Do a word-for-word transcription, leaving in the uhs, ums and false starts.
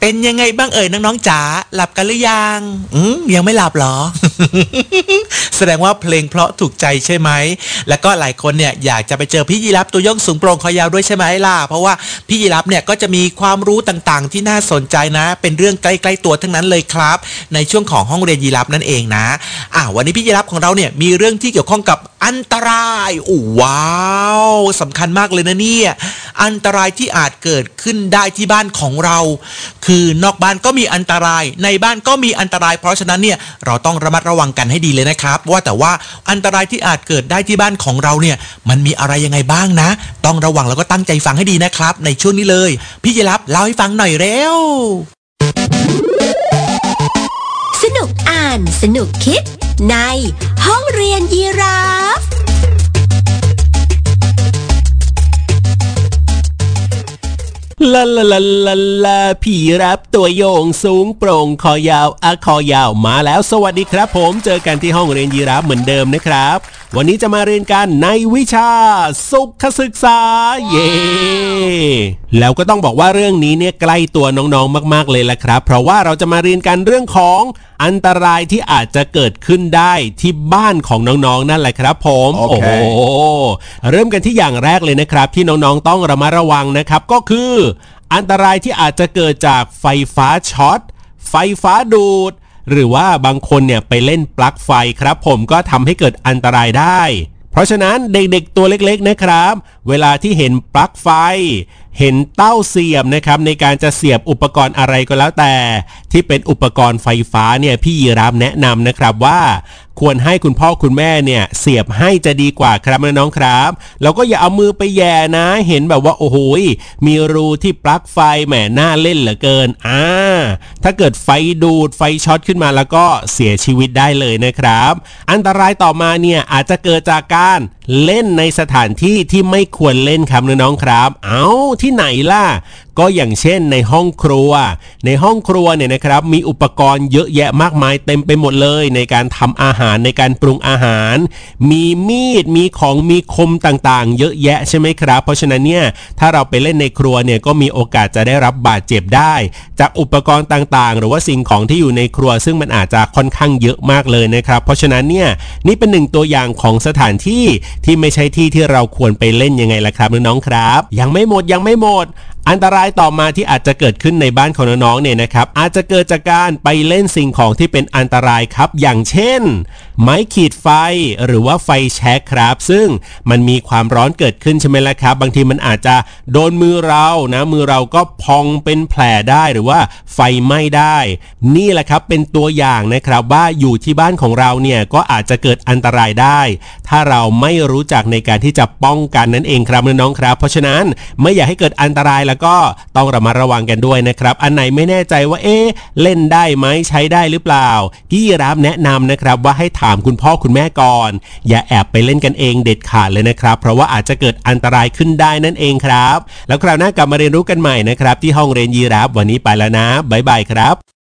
เป็นยังไงบ้างเอ่ยน้องๆจ๋าหลับกันหรือยังอืมยังไม่หลับเหรอ แสดงว่าเพลงเพราะถูกใจใช่ไหมแล้วก็หลายคนเนี่ยอยากจะไปเจอพี่ยีรับตัวย่องสูงโปร่งคอยาวด้วยใช่ไหมล่ะเพราะว่าพี่ยีรับเนี่ยก็จะมีความรู้ต่างๆที่น่าสนใจนะเป็นเรื่องใกล้ๆตัวทั้งนั้นเลยครับในช่วงของห้องเรียนยีรับนั่นเองนะอ่ะวันนี้พี่ยีรับของเราเนี่ยมีเรื่องที่เกี่ยวข้องกับอันตรายโอ้ว้าวสำคัญมากเลยนะเนี่ยอันตรายที่อาจเกิดขึ้นได้ที่บ้านของเราคือนอกบ้านก็มีอันตรายในบ้านก็มีอันตรายเพราะฉะนั้นเนี่ยเราต้องระมัดระวังกันให้ดีเลยนะครับว่าแต่ว่าอันตรายที่อาจเกิดได้ที่บ้านของเราเนี่ยมันมีอะไรยังไงบ้างนะต้องระวังแล้วก็ตั้งใจฟังให้ดีนะครับในช่วงนี้เลยพี่ยีรับเล่าให้ฟังหน่อยเร็วสนุกอ่านสนุกคิดในห้องเรียนยีราฟลาลาลาลาลาผีรับตัวโยงสูงโปร่งคอยาวอะคอยาวมาแล้วสวัสดีครับผมเจอกันที่ห้องเรียนยีราฟเหมือนเดิมนะครับวันนี้จะมาเรียนกันในวิชาสุขศึกษาเย่แล้วก็ต้องบอกว่าเรื่องนี้เนี่ยใกล้ตัวน้องๆมากๆเลยละครับเพราะว่าเราจะมาเรียนกันเรื่องของอันตรายที่อาจจะเกิดขึ้นได้ที่บ้านของน้องๆนั่นแหละครับผม okay. โอ้โหเริ่มกันที่อย่างแรกเลยนะครับที่น้องๆต้องระมัดระวังนะครับก็คืออันตรายที่อาจจะเกิดจากไฟฟ้าช็อตไฟฟ้าดูดหรือว่าบางคนเนี่ยไปเล่นปลั๊กไฟครับผมก็ทำให้เกิดอันตรายได้เพราะฉะนั้นเด็กๆตัวเล็กๆนะครับเวลาที่เห็นปลั๊กไฟเห็นเต้าเสียบนะครับในการจะเสียบอุปกรณ์อะไรก็แล้วแต่ที่เป็นอุปกรณ์ไฟฟ้าเนี่ยพี่ยีราฟแนะนำนะครับว่าควรให้คุณพ่อคุณแม่เนี่ยเสียบให้จะดีกว่าครับน้องๆครับแล้วก็อย่าเอามือไปแย่นะเห็นแบบว่าโอ้โหมีรูที่ปลั๊กไฟแหมน่าเล่นเหลือเกินอ่าถ้าเกิดไฟดูดไฟช็อตขึ้นมาแล้วก็เสียชีวิตได้เลยนะครับอันตรายต่อมาเนี่ยอาจจะเกิดจากการเล่นในสถานที่ที่ไม่ควรเล่นครับน้องๆครับเอ้าที่ไหนล่ะก็อย่างเช่นในห้องครัวในห้องครัวเนี่ยนะครับมีอุปกรณ์เยอะแยะมากมายเต็มไปหมดเลยในการทำอาหารในการปรุงอาหารมีมีดมีของมีคมต่างๆเยอะแยะใช่ไหมครับเพราะฉะนั้นเนี่ยถ้าเราไปเล่นในครัวเนี่ยก็มีโอกาสจะได้รับบาดเจ็บได้จากอุปกรณ์ต่างๆหรือว่าสิ่งของที่อยู่ในครัวซึ่งมันอาจจะค่อนข้างเยอะมากเลยนะครับเพราะฉะนั้นเนี่ยนี่เป็นหนึ่งตัวอย่างของสถานที่ที่ไม่ใช่ที่ที่เราควรไปเล่นยังไงล่ะครับน้องๆครับยังไม่หมดยังไม่หมดอันตรายต่อมาที่อาจจะเกิดขึ้นในบ้านของน้องๆเนี่ยนะครับอาจจะเกิดจากการไปเล่นสิ่งของที่เป็นอันตรายครับอย่างเช่นไม้ขีดไฟหรือว่าไฟแช็กครับซึ่งมันมีความร้อนเกิดขึ้นใช่ไหมล่ะครับบางทีมันอาจจะโดนมือเรานะมือเราก็พองเป็นแผลได้หรือว่าไฟไหม้ได้นี่แหละครับเป็นตัวอย่างนะครับว่าอยู่ที่บ้านของเราเนี่ยก็อาจจะเกิดอันตรายได้ถ้าเราไม่รู้จักในการที่จะป้องกันนั่นเองครับน้องๆครับเพราะฉะนั้นไม่อยากให้เกิดอันตรายแล้วก็ต้องระมัดระวังกันด้วยนะครับอันไหนไม่แน่ใจว่าเอ๊ะเล่นได้ไหมใช้ได้หรือเปล่าพี่ยีราฟแนะนำนะครับว่าให้ถามคุณพ่อคุณแม่ก่อนอย่าแอบไปเล่นกันเองเด็ดขาดเลยนะครับเพราะว่าอาจจะเกิดอันตรายขึ้นได้นั่นเองครับแล้วคราวหน้ากลับมาเรียนรู้กันใหม่นะครับที่ห้องเรียนยีราฟวันนี้ไปแล้วนะบ๊ายบายครับ